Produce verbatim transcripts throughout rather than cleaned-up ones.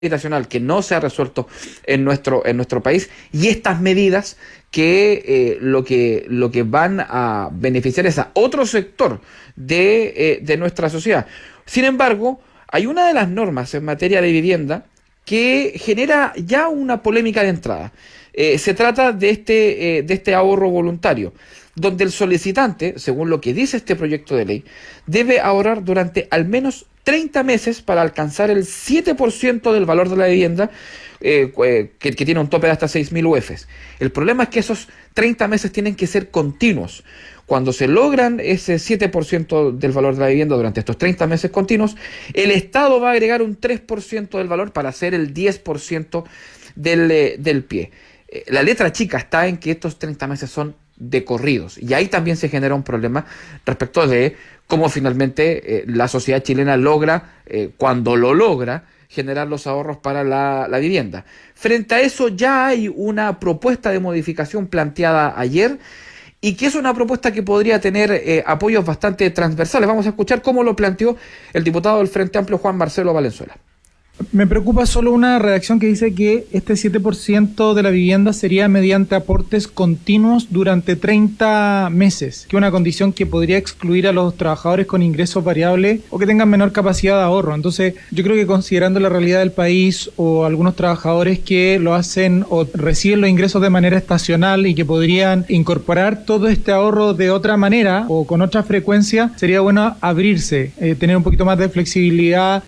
habitacional que no se ha resuelto en nuestro en nuestro país, y estas medidas que eh, lo que lo que van a beneficiar es a otro sector de, eh, de nuestra sociedad. Sin embargo, hay una de las normas en materia de vivienda que genera ya una polémica de entrada. Eh, se trata de este, eh, de este ahorro voluntario, donde el solicitante, según lo que dice este proyecto de ley, debe ahorrar durante al menos treinta meses para alcanzar el siete por ciento del valor de la vivienda, eh, que, que tiene un tope de hasta seis mil U Fs. El problema es que esos treinta meses tienen que ser continuos. Cuando se logran ese siete por ciento del valor de la vivienda durante estos treinta meses continuos, el Estado va a agregar un tres por ciento del valor para hacer el diez por ciento del, eh, del pie. Eh, la letra chica está en que estos treinta meses son de corridos, y ahí también se genera un problema respecto de cómo finalmente eh, la sociedad chilena logra, eh, cuando lo logra, generar los ahorros para la, la vivienda. Frente a eso ya hay una propuesta de modificación planteada ayer, y que es una propuesta que podría tener eh, apoyos bastante transversales. Vamos a escuchar cómo lo planteó el diputado del Frente Amplio, Juan Marcelo Valenzuela. Me preocupa solo una redacción que dice que este siete por ciento de la vivienda sería mediante aportes continuos durante treinta meses, que es una condición que podría excluir a los trabajadores con ingresos variables o que tengan menor capacidad de ahorro. Entonces, yo creo que considerando la realidad del país o algunos trabajadores que lo hacen o reciben los ingresos de manera estacional y que podrían incorporar todo este ahorro de otra manera o con otra frecuencia, sería bueno abrirse, eh, tener un poquito más de flexibilidad.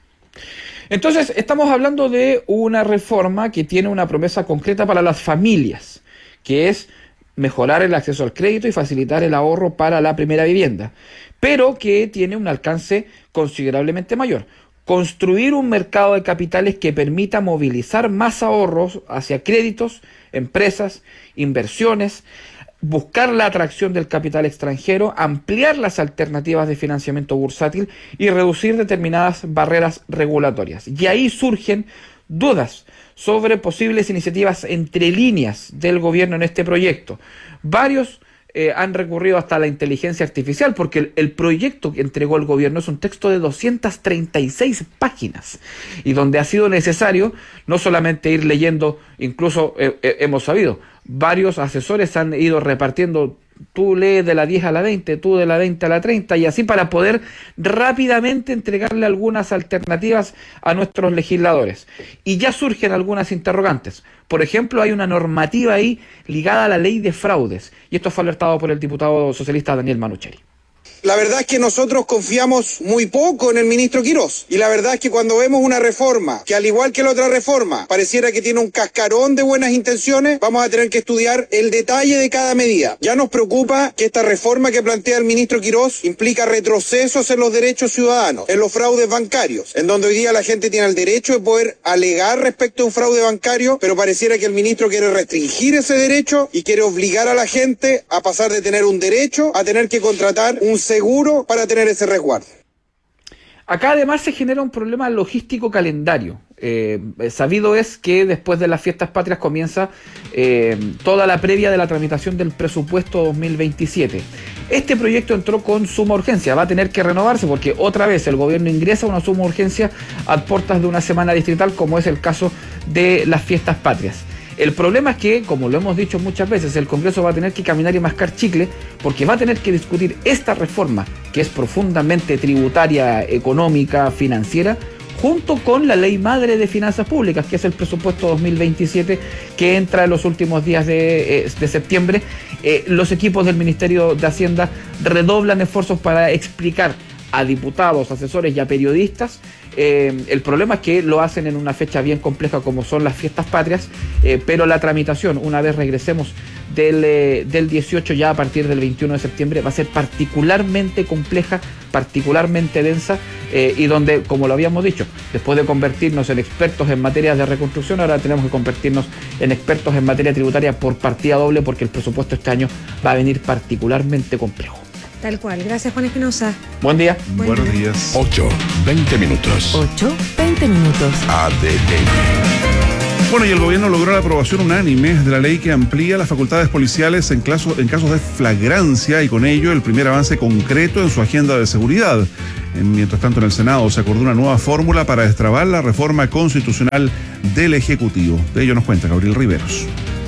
Entonces, estamos hablando de una reforma que tiene una promesa concreta para las familias, que es mejorar el acceso al crédito y facilitar el ahorro para la primera vivienda, pero que tiene un alcance considerablemente mayor. Construir un mercado de capitales que permita movilizar más ahorros hacia créditos, empresas, inversiones, buscar la atracción del capital extranjero, ampliar las alternativas de financiamiento bursátil y reducir determinadas barreras regulatorias. Y ahí surgen dudas sobre posibles iniciativas entre líneas del gobierno en este proyecto. Varios eh, han recurrido hasta la inteligencia artificial, porque el, el proyecto que entregó el gobierno es un texto de doscientas treinta y seis páginas, y donde ha sido necesario no solamente ir leyendo, incluso eh, eh, hemos sabido, varios asesores han ido repartiendo, tú lees de la diez a la veinte, tú de la veinte a la treinta, y así para poder rápidamente entregarle algunas alternativas a nuestros legisladores. Y ya surgen algunas interrogantes. Por ejemplo, hay una normativa ahí ligada a la ley de fraudes, y esto fue alertado por el diputado socialista Daniel Manucheri. La verdad es que nosotros confiamos muy poco en el ministro Quirós, y la verdad es que cuando vemos una reforma que, al igual que la otra reforma, pareciera que tiene un cascarón de buenas intenciones, vamos a tener que estudiar el detalle de cada medida. Ya nos preocupa que esta reforma que plantea el ministro Quirós implica retrocesos en los derechos ciudadanos, en los fraudes bancarios, en donde hoy día la gente tiene el derecho de poder alegar respecto a un fraude bancario, pero pareciera que el ministro quiere restringir ese derecho y quiere obligar a la gente a pasar de tener un derecho a tener que contratar un seguro para tener ese resguardo. Acá además se genera un problema logístico calendario. Eh, sabido es que después de las fiestas patrias comienza eh, toda la previa de la tramitación del presupuesto dos mil veintisiete. Este proyecto entró con suma urgencia, va a tener que renovarse porque otra vez el gobierno ingresa una suma urgencia a puertas de una semana distrital, como es el caso de las fiestas patrias. El problema es que, como lo hemos dicho muchas veces, el Congreso va a tener que caminar y mascar chicle, porque va a tener que discutir esta reforma, que es profundamente tributaria, económica, financiera, junto con la ley madre de finanzas públicas, que es el presupuesto dos mil veintisiete, que entra en los últimos días de, de septiembre. Eh, los equipos del Ministerio de Hacienda redoblan esfuerzos para explicar a diputados, asesores y a periodistas. Eh, el problema es que lo hacen en una fecha bien compleja como son las fiestas patrias, eh, pero la tramitación, una vez regresemos del, eh, del dieciocho, ya a partir del veintiuno de septiembre, va a ser particularmente compleja, particularmente densa, eh, y donde, como lo habíamos dicho, después de convertirnos en expertos en materia de reconstrucción, ahora tenemos que convertirnos en expertos en materia tributaria por partida doble, porque el presupuesto este año va a venir particularmente complejo. Tal cual. Gracias, Juan Espinosa. Buen día. Buen Buenos día. días. ocho, veinte minutos. ocho, veinte minutos. A D N. Bueno, y el gobierno logró la aprobación unánime de la ley que amplía las facultades policiales en, caso, en casos de flagrancia y con ello el primer avance concreto en su agenda de seguridad. Mientras tanto, en el Senado se acordó una nueva fórmula para destrabar la reforma constitucional del Ejecutivo. De ello nos cuenta Gabriel Riveros.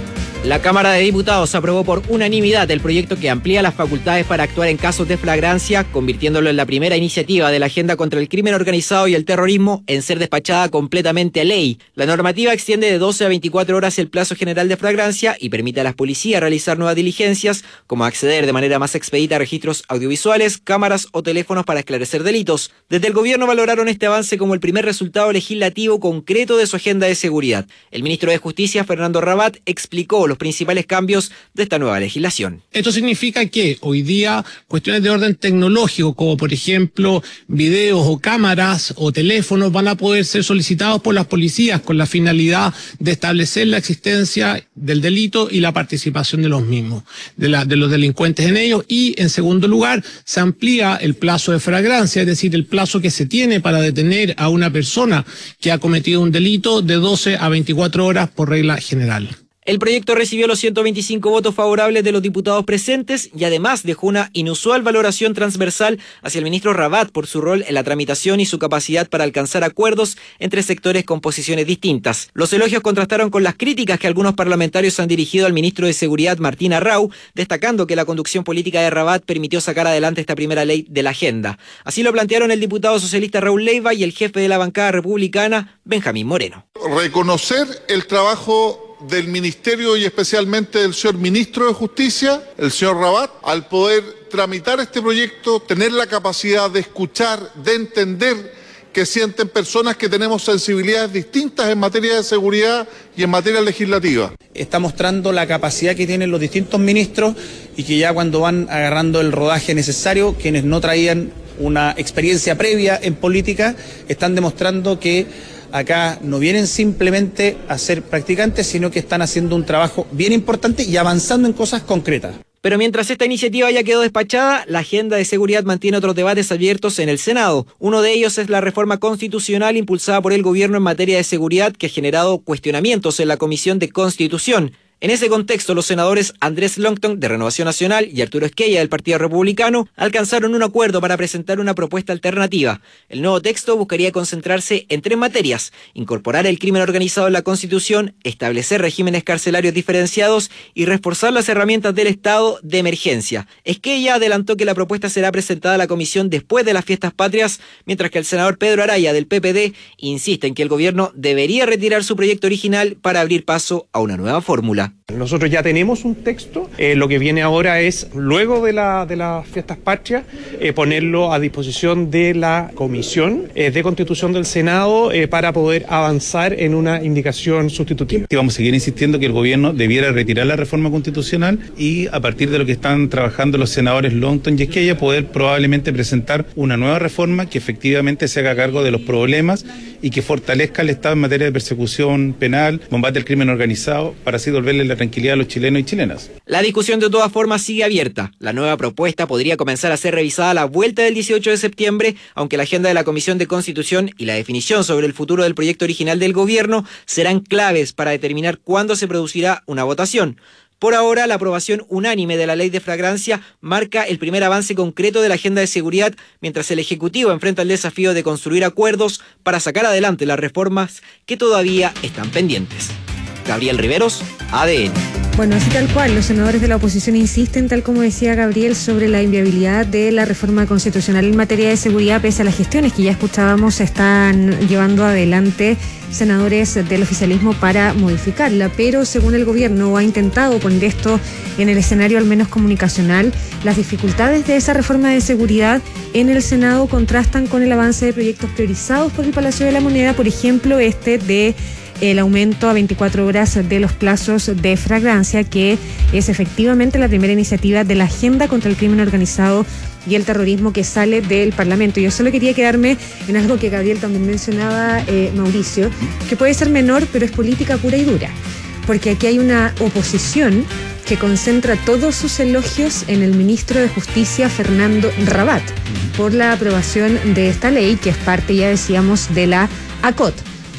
La Cámara de Diputados aprobó por unanimidad el proyecto que amplía las facultades para actuar en casos de flagrancia, convirtiéndolo en la primera iniciativa de la agenda contra el crimen organizado y el terrorismo en ser despachada completamente a ley. La normativa extiende de doce a veinticuatro horas el plazo general de flagrancia y permite a las policías realizar nuevas diligencias, como acceder de manera más expedita a registros audiovisuales, cámaras o teléfonos para esclarecer delitos. Desde el gobierno valoraron este avance como el primer resultado legislativo concreto de su agenda de seguridad. El ministro de Justicia, Fernando Rabat, explicó los principales cambios de esta nueva legislación. Esto significa que hoy día cuestiones de orden tecnológico, como por ejemplo videos o cámaras o teléfonos, van a poder ser solicitados por las policías con la finalidad de establecer la existencia del delito y la participación de los mismos, de, la, de los delincuentes en ellos. Y en segundo lugar, se amplía el plazo de flagrancia, es decir, el plazo que se tiene para detener a una persona que ha cometido un delito de doce a veinticuatro horas por regla general. El proyecto recibió los ciento veinticinco votos favorables de los diputados presentes y además dejó una inusual valoración transversal hacia el ministro Rabat por su rol en la tramitación y su capacidad para alcanzar acuerdos entre sectores con posiciones distintas. Los elogios contrastaron con las críticas que algunos parlamentarios han dirigido al ministro de Seguridad, Martín Arrau, destacando que la conducción política de Rabat permitió sacar adelante esta primera ley de la agenda. Así lo plantearon el diputado socialista Raúl Leiva y el jefe de la bancada republicana, Benjamín Moreno. Reconocer el trabajo del Ministerio y especialmente del señor Ministro de Justicia, el señor Rabat, al poder tramitar este proyecto, tener la capacidad de escuchar, de entender que sienten personas que tenemos sensibilidades distintas en materia de seguridad y en materia legislativa. Está mostrando la capacidad que tienen los distintos ministros y que ya cuando van agarrando el rodaje necesario, quienes no traían una experiencia previa en política, están demostrando que acá no vienen simplemente a ser practicantes, sino que están haciendo un trabajo bien importante y avanzando en cosas concretas. Pero mientras esta iniciativa ya quedó despachada, la agenda de seguridad mantiene otros debates abiertos en el Senado. Uno de ellos es la reforma constitucional impulsada por el gobierno en materia de seguridad que ha generado cuestionamientos en la Comisión de Constitución. En ese contexto, los senadores Andrés Longton, de Renovación Nacional, y Arturo Esquella, del Partido Republicano, alcanzaron un acuerdo para presentar una propuesta alternativa. El nuevo texto buscaría concentrarse en tres materias: incorporar el crimen organizado en la Constitución, establecer regímenes carcelarios diferenciados y reforzar las herramientas del Estado de emergencia. Esquella adelantó que la propuesta será presentada a la Comisión después de las fiestas patrias, mientras que el senador Pedro Araya, del P P D, insiste en que el gobierno debería retirar su proyecto original para abrir paso a una nueva fórmula. Nosotros ya tenemos un texto, eh, lo que viene ahora es, luego de, la, de las fiestas patrias, eh, ponerlo a disposición de la Comisión eh, de Constitución del Senado eh, para poder avanzar en una indicación sustitutiva. Vamos a seguir insistiendo que el gobierno debiera retirar la reforma constitucional y a partir de lo que están trabajando los senadores Longton y Esquella poder probablemente presentar una nueva reforma que efectivamente se haga cargo de los problemas y que fortalezca el Estado en materia de persecución penal, combate al crimen organizado, para así devolverle la tranquilidad a los chilenos y chilenas. La discusión de todas formas sigue abierta. La nueva propuesta podría comenzar a ser revisada a la vuelta del dieciocho de septiembre, aunque la agenda de la Comisión de Constitución y la definición sobre el futuro del proyecto original del gobierno serán claves para determinar cuándo se producirá una votación. Por ahora, la aprobación unánime de la ley de flagrancia marca el primer avance concreto de la agenda de seguridad, mientras el Ejecutivo enfrenta el desafío de construir acuerdos para sacar adelante las reformas que todavía están pendientes. Gabriel Riveros, A D N. Bueno, así tal cual, los senadores de la oposición insisten, tal como decía Gabriel, sobre la inviabilidad de la reforma constitucional en materia de seguridad, pese a las gestiones que ya escuchábamos se están llevando adelante senadores del oficialismo para modificarla, pero según el gobierno ha intentado poner esto en el escenario al menos comunicacional, las dificultades de esa reforma de seguridad en el Senado contrastan con el avance de proyectos priorizados por el Palacio de la Moneda, por ejemplo este de el aumento a veinticuatro horas de los plazos de flagrancia, que es efectivamente la primera iniciativa de la agenda contra el crimen organizado y el terrorismo que sale del Parlamento. Yo solo quería quedarme en algo que Gabriel también mencionaba, eh, Mauricio, que puede ser menor, pero es política pura y dura, porque aquí hay una oposición que concentra todos sus elogios en el ministro de Justicia, Fernando Rabat, por la aprobación de esta ley, que es parte, ya decíamos, de la A C O T.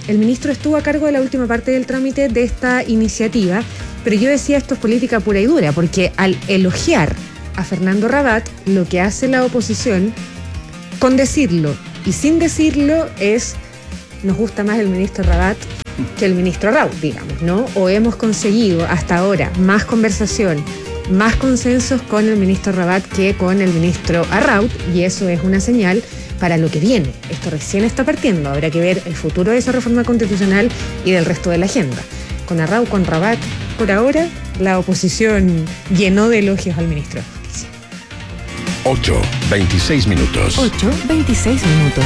el ministro estuvo a cargo de la última parte del trámite de esta iniciativa, pero yo decía esto es política pura y dura, porque al elogiar a Fernando Rabat, lo que hace la oposición, con decirlo y sin decirlo, es nos gusta más el ministro Rabat que el ministro Arauz, digamos, ¿no? O hemos conseguido hasta ahora más conversación, más consensos con el ministro Rabat que con el ministro Arauz, y eso es una señal para lo que viene. Esto recién está partiendo, habrá que ver el futuro de esa reforma constitucional y del resto de la agenda. Con Arauz, con Rabat, por ahora la oposición llenó de elogios al ministro. ocho, veintiséis minutos. ocho, veintiséis minutos.